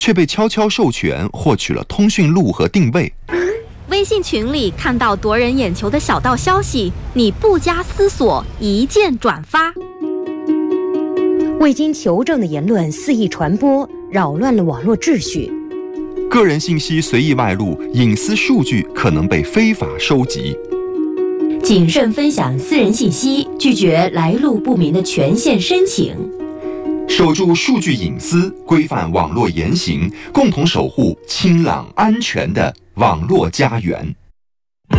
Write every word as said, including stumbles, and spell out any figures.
却被悄悄授权获取了通讯录和定位。 微信群里看到夺人眼球的小道消息，你不加思索一键转发。 未经求证的言论肆意传播，扰乱了网络秩序。 个人信息随意外露，隐私数据可能被非法收集。 谨慎分享私人信息，拒绝来路不明的权限申请。 守住数据隐私，规范网络言行，共同守护清朗安全的网络家园。